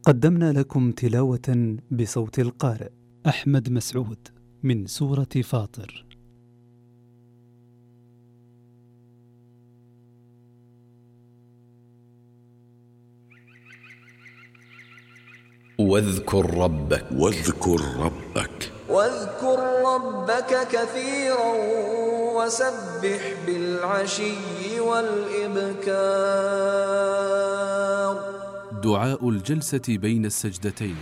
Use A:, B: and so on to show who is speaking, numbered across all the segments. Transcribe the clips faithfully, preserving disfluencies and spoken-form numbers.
A: قدمنا لكم تلاوة بصوت القارئ أحمد مسعود من سورة فاطر.
B: واذكر ربك واذكر ربك
C: واذكر ربك كثيرا وسبح بالعشي والإبكار.
D: دعاء الجلسة بين السجدتين.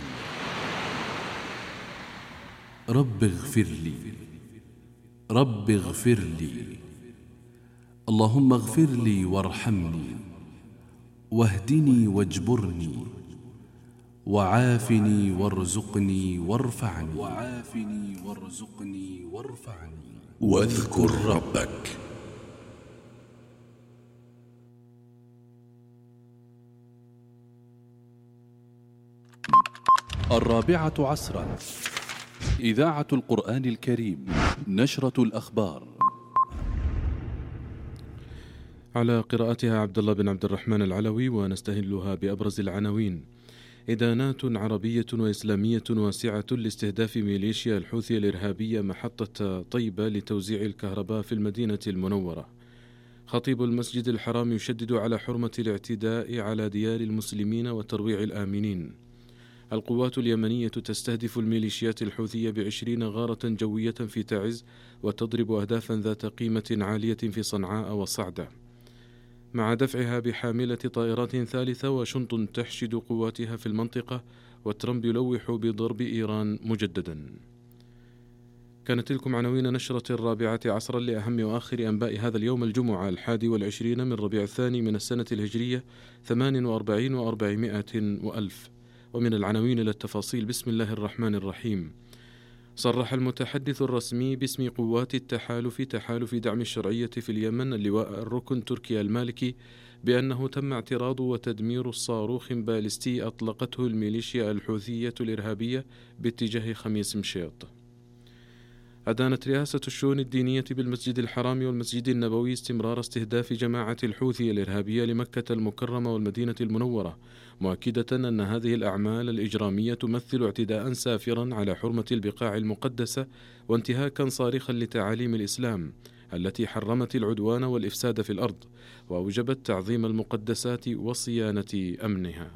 D: رب اغفر لي، رب اغفر لي، اللهم اغفر لي وارحمني واهدني واجبرني وعافني وارزقني وارفعني وعافني وارزقني وارفعني.
B: واذكر ربك.
D: الرابعة عصرا، إذاعة القرآن الكريم، نشرة الأخبار. على قراءتها عبد الله بن عبد الرحمن العلوي، ونستهلها بأبرز العناوين. إدانات عربية وإسلامية واسعة لاستهداف ميليشيا الحوثي الإرهابية محطة طيبة لتوزيع الكهرباء في المدينة المنورة. خطيب المسجد الحرام يشدد على حرمة الاعتداء على ديار المسلمين وترويع الآمنين. القوات اليمنية تستهدف الميليشيات الحوثية بعشرين غارة جوية في تعز، وتضرب أهدافا ذات قيمة عالية في صنعاء وصعدة، مع دفعها بحاملة طائرات ثالثة وشنط تحشد قواتها في المنطقة، وترامب يلوح بضرب إيران مجددا. كانت تلكم عناوين نشرة الرابعة عصرا لأهم وآخر أنباء هذا اليوم الجمعة الحادي والعشرين من ربيع الثاني من السنة الهجرية ثمان وأربعين وأربعمائة وألف. ومن العناوين إلى التفاصيل. بسم الله الرحمن الرحيم. صرح المتحدث الرسمي باسم قوات التحالف تحالف دعم الشرعية في اليمن اللواء الركن تركيا المالكي بأنه تم اعتراض وتدمير الصاروخ باليستي أطلقته الميليشيا الحوثية الإرهابية باتجاه خميس مشيط. أدانت رئاسة الشؤون الدينية بالمسجد الحرام والمسجد النبوي استمرار استهداف جماعة الحوثي الإرهابية لمكة المكرمة والمدينة المنورة، مؤكدة أن هذه الأعمال الإجرامية تمثل اعتداء سافرا على حرمة البقاع المقدسة وانتهاكا صارخا لتعاليم الإسلام التي حرمت العدوان والإفساد في الأرض، وأوجبت تعظيم المقدسات وصيانة أمنها.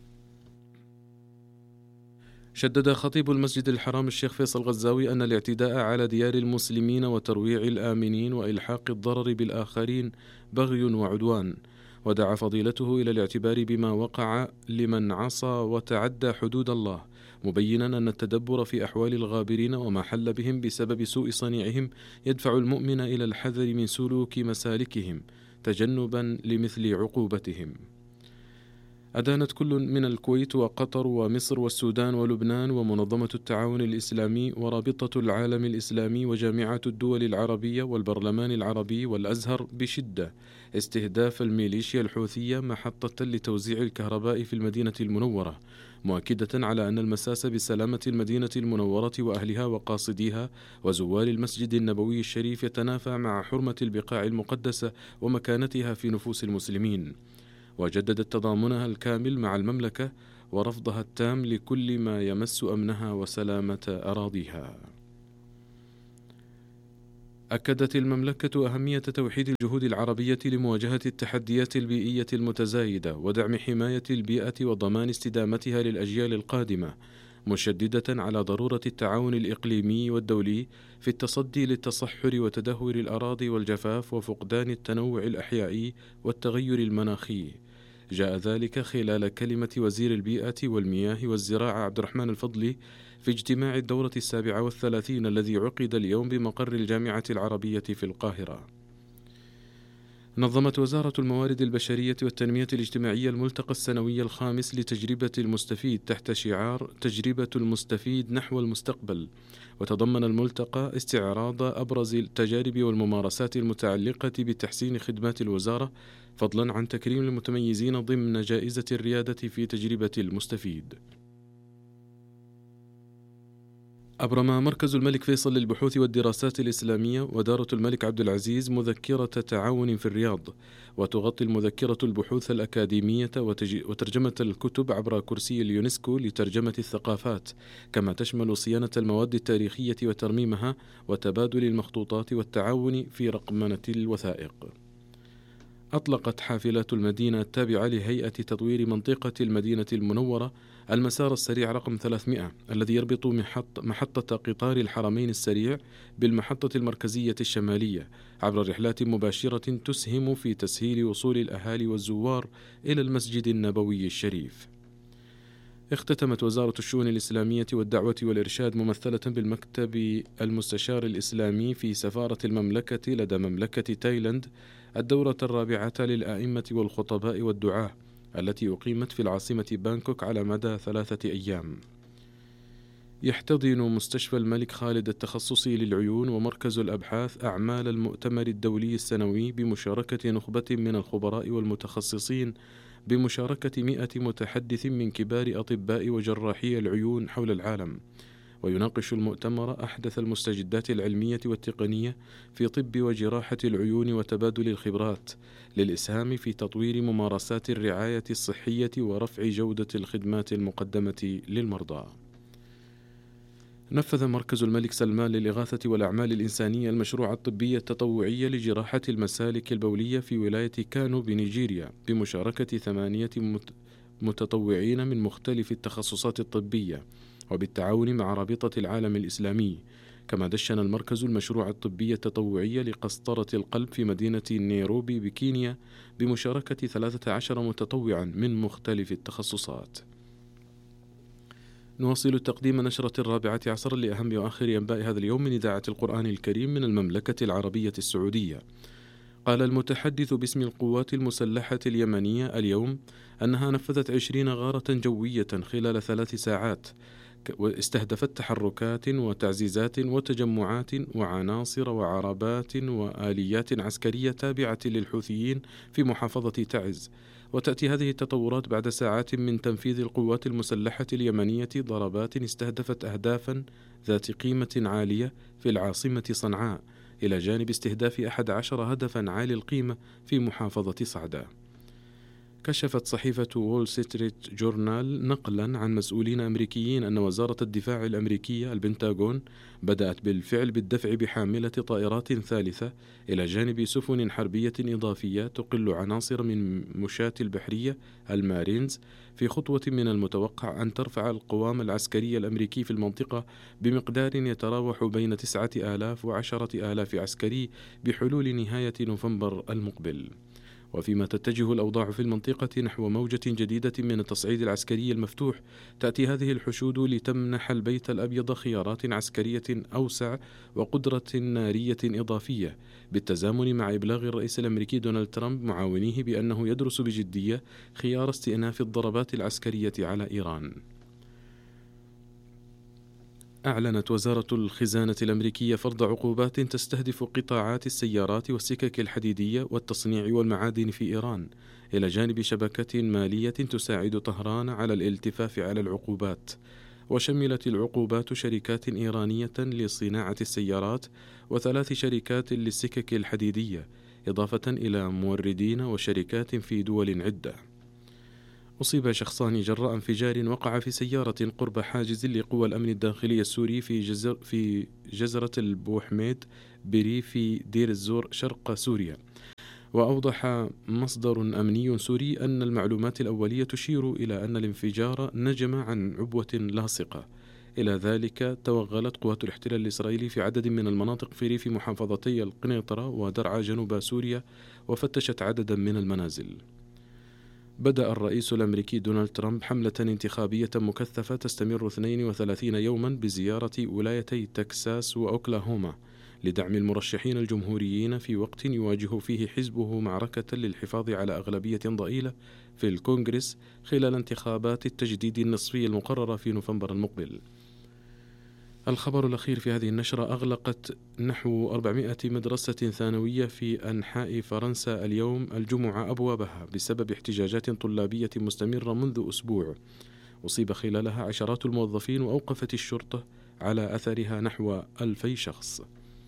D: شدد خطيب المسجد الحرام الشيخ فيصل غزاوي أن الاعتداء على ديار المسلمين وترويع الآمنين وإلحاق الضرر بالآخرين بغي وعدوان، ودعا فضيلته إلى الاعتبار بما وقع لمن عصى وتعدى حدود الله، مبينا أن التدبر في أحوال الغابرين وما حل بهم بسبب سوء صنيعهم يدفع المؤمن إلى الحذر من سلوك مسالكهم تجنبا لمثل عقوبتهم. أدانت كل من الكويت وقطر ومصر والسودان ولبنان ومنظمة التعاون الإسلامي ورابطة العالم الإسلامي وجامعة الدول العربية والبرلمان العربي والأزهر بشدة استهداف الميليشيا الحوثية محطة لتوزيع الكهرباء في المدينة المنورة، مؤكدة على أن المساس بسلامة المدينة المنورة وأهلها وقاصديها وزوار المسجد النبوي الشريف يتنافى مع حرمة البقاع المقدسة ومكانتها في نفوس المسلمين. وجددت تضامنها الكامل مع المملكة ورفضها التام لكل ما يمس أمنها وسلامة أراضيها. أكدت المملكة أهمية توحيد الجهود العربية لمواجهة التحديات البيئية المتزايدة ودعم حماية البيئة وضمان استدامتها للأجيال القادمة، مشددة على ضرورة التعاون الإقليمي والدولي في التصدي للتصحر وتدهور الأراضي والجفاف وفقدان التنوع الأحيائي والتغير المناخي. جاء ذلك خلال كلمة وزير البيئة والمياه والزراعة عبد الرحمن الفضلي في اجتماع الدورة السابعة والثلاثين الذي عقد اليوم بمقر الجامعة العربية في القاهرة. نظمت وزارة الموارد البشرية والتنمية الاجتماعية الملتقى السنوي الخامس لتجربة المستفيد تحت شعار تجربة المستفيد نحو المستقبل، وتضمن الملتقى استعراض أبرز التجارب والممارسات المتعلقة بتحسين خدمات الوزارة، فضلا عن تكريم المتميزين ضمن جائزة الريادة في تجربة المستفيد. أبرم مركز الملك فيصل للبحوث والدراسات الإسلامية ودارة الملك عبد العزيز مذكرة تعاون في الرياض، وتغطي المذكرة البحوث الأكاديمية وترجمة الكتب عبر كرسي اليونسكو لترجمة الثقافات، كما تشمل صيانة المواد التاريخية وترميمها وتبادل المخطوطات والتعاون في رقمنة الوثائق. أطلقت حافلات المدينة التابعة لهيئة تطوير منطقة المدينة المنورة المسار السريع رقم ثلاثمائة الذي يربط محط محطة قطار الحرمين السريع بالمحطة المركزية الشمالية عبر رحلات مباشرة تسهم في تسهيل وصول الأهالي والزوار إلى المسجد النبوي الشريف. اختتمت وزارة الشؤون الإسلامية والدعوة والإرشاد ممثلة بالمكتب المستشار الإسلامي في سفارة المملكة لدى مملكة تايلاند الدورة الرابعة للآئمة والخطباء والدعاة التي أقيمت في العاصمة بانكوك على مدى ثلاثة أيام. يحتضن مستشفى الملك خالد التخصصي للعيون ومركز الأبحاث أعمال المؤتمر الدولي السنوي بمشاركة نخبة من الخبراء والمتخصصين بمشاركة مئة متحدث من كبار أطباء وجراحي العيون حول العالم. ويناقش المؤتمر أحدث المستجدات العلمية والتقنية في طب وجراحة العيون وتبادل الخبرات للإسهام في تطوير ممارسات الرعاية الصحية ورفع جودة الخدمات المقدمة للمرضى. نفذ مركز الملك سلمان للإغاثة والأعمال الإنسانية المشروع الطبي التطوعي لجراحة المسالك البولية في ولاية كانو بنيجيريا بمشاركة ثمانية متطوعين من مختلف التخصصات الطبية وبالتعاون مع رابطة العالم الإسلامي. كما دشن المركز المشروع الطبي التطوعي لقسطرة القلب في مدينة نيروبي بكينيا بمشاركة ثلاثة عشر متطوعا من مختلف التخصصات. نواصل تقديم نشرة الرابعة عصرا لأهم وآخر أنباء هذا اليوم من إذاعة القرآن الكريم من المملكة العربية السعودية. قال المتحدث باسم القوات المسلحة اليمنية اليوم أنها نفذت عشرين غارة جوية خلال ثلاث ساعات واستهدفت تحركات وتعزيزات وتجمعات وعناصر وعربات وآليات عسكرية تابعة للحوثيين في محافظة تعز. وتأتي هذه التطورات بعد ساعات من تنفيذ القوات المسلحة اليمنية ضربات استهدفت أهدافا ذات قيمة عالية في العاصمة صنعاء، إلى جانب استهداف أحد عشر هدفا عالي القيمة في محافظة صعدة. كشفت صحيفة وول ستريت جورنال نقلا عن مسؤولين أمريكيين أن وزارة الدفاع الأمريكية البنتاغون بدأت بالفعل بالدفع بحاملة طائرات ثالثة إلى جانب سفن حربية إضافية تقل عناصر من مشاة البحرية المارينز، في خطوة من المتوقع أن ترفع القوام العسكري الأمريكي في المنطقة بمقدار يتراوح بين تسعة آلاف وعشرة آلاف عسكري بحلول نهاية نوفمبر المقبل. وفيما تتجه الأوضاع في المنطقة نحو موجة جديدة من التصعيد العسكري المفتوح، تأتي هذه الحشود لتمنح البيت الأبيض خيارات عسكرية أوسع وقدرة نارية إضافية، بالتزامن مع إبلاغ الرئيس الأمريكي دونالد ترامب معاونيه بأنه يدرس بجدية خيار استئناف الضربات العسكرية على إيران. أعلنت وزارة الخزانة الأمريكية فرض عقوبات تستهدف قطاعات السيارات والسكك الحديدية والتصنيع والمعادن في إيران، إلى جانب شبكة مالية تساعد طهران على الالتفاف على العقوبات. وشملت العقوبات شركات إيرانية لصناعة السيارات وثلاث شركات للسكك الحديدية، إضافة إلى موردين وشركات في دول عدة. أصيب شخصان جراء انفجار وقع في سيارة قرب حاجز لقوى الأمن الداخلي السوري في جزر في جزرة البوحميد بريف دير الزور شرق سوريا. وأوضح مصدر أمني سوري أن المعلومات الأولية تشير إلى أن الانفجار نجم عن عبوة لاصقة. إلى ذلك توغلت قوات الاحتلال الإسرائيلي في عدد من المناطق في ريف محافظتي القنيطرة ودرعا جنوب سوريا وفتشت عددا من المنازل. بدأ الرئيس الأمريكي دونالد ترامب حملة انتخابية مكثفة تستمر اثنين وثلاثين يوما بزيارة ولايتي تكساس وأوكلاهوما لدعم المرشحين الجمهوريين في وقت يواجه فيه حزبه معركة للحفاظ على أغلبية ضئيلة في الكونغرس خلال انتخابات التجديد النصفي المقررة في نوفمبر المقبل. الخبر الأخير في هذه النشرة: أغلقت نحو أربعمائة مدرسة ثانوية في أنحاء فرنسا اليوم الجمعة أبوابها بسبب احتجاجات طلابية مستمرة منذ أسبوع أصيب خلالها عشرات الموظفين، وأوقفت الشرطة على أثرها نحو ألفي شخص.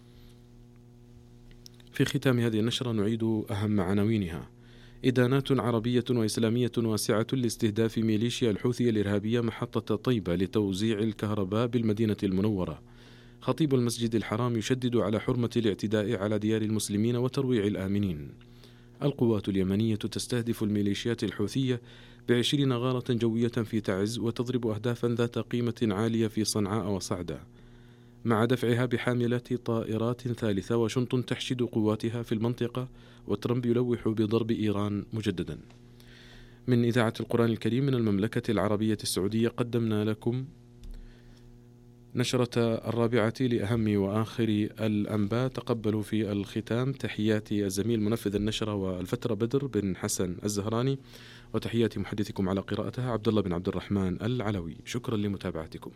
D: في ختام هذه النشرة نعيد أهم عناوينها: إدانات عربية وإسلامية واسعة لاستهداف ميليشيا الحوثي الإرهابية محطة طيبة لتوزيع الكهرباء بالمدينة المنورة. خطيب المسجد الحرام يشدد على حرمة الاعتداء على ديار المسلمين وترويع الآمنين. القوات اليمنية تستهدف الميليشيات الحوثية بعشرين غارة جوية في تعز وتضرب أهدافا ذات قيمة عالية في صنعاء وصعدة، مع دفعها بحاملات طائرات ثالثة وشنط تحشد قواتها في المنطقة، وترامب يلوح بضرب إيران مجددا. من إذاعة القرآن الكريم من المملكة العربية السعودية قدمنا لكم نشرة الرابعة لأهم وآخر الأنباء. تقبلوا في الختام تحيات الزميل منفذ النشرة والفترة بدر بن حسن الزهراني، وتحيات محدثكم على قراءتها عبد الله بن عبد الرحمن العلوي. شكرا لمتابعتكم.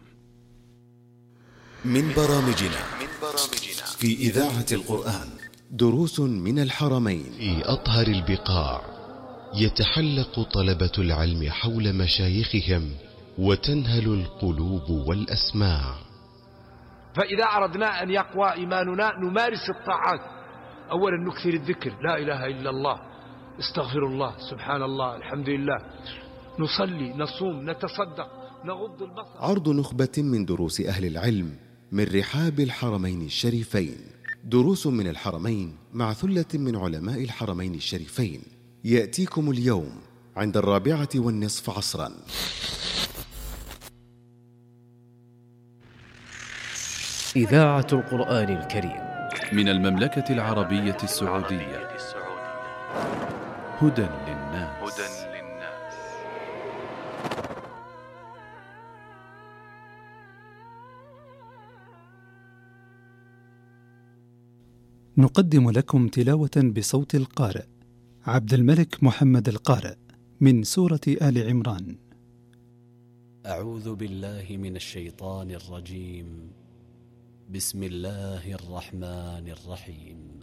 E: من برامجنا في إذاعة القرآن دروس من الحرمين.
F: في أطهر البقاع يتحلق طلبة العلم حول مشايخهم وتنهل القلوب والأسماع.
G: فإذا أردنا أن يقوى إيماننا نمارس الطاعات. أولا نكثر الذكر، لا إله إلا الله، استغفر الله، سبحان الله، الحمد لله، نصلي، نصوم، نتصدق، نغض البصر.
E: عرض نخبة من دروس أهل العلم من رحاب الحرمين الشريفين. دروس من الحرمين مع ثلة من علماء الحرمين الشريفين يأتيكم اليوم عند الرابعة والنصف عصرا.
H: إذاعة القرآن الكريم
B: من المملكة العربية السعودية. هدى للناس.
A: نقدم لكم تلاوة بصوت القارئ عبد الملك محمد القارئ من سورة آل عمران.
H: أعوذ بالله من الشيطان الرجيم. بسم الله الرحمن الرحيم.